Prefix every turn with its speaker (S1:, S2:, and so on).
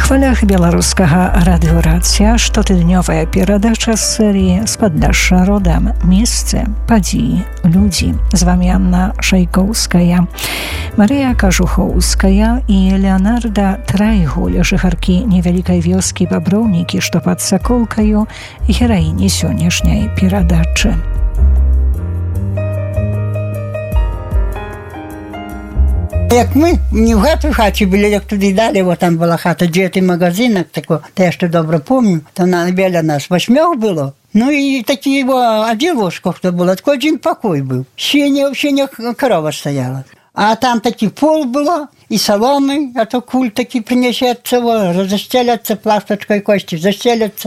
S1: хвалях беларускага радыёрацыя штотыднёвая перадача з серыі з падляшша родам. Месцы, падзеі, людзі. З вами Анна Шайкоўская, Марыя Кажухоўская і Леонарда Трайгуль, жыхаркі невялікай вёскі Баброўнікі, што пад Саколкаю, гераіні сённяшняй перадачы.
S2: Як ми не в гэту хаті були, як туди далі, бо там була хата, діти магазинок, тако, то я ще добре пам'ятаю, то на біля нас 8 було. Ну і такі, один ложко, хто було, такий один покой був. Ще корова стояла. А там такий пол було, і соломи, а то куль такі принесеться, розстеляться пласточкою кості, застеляться.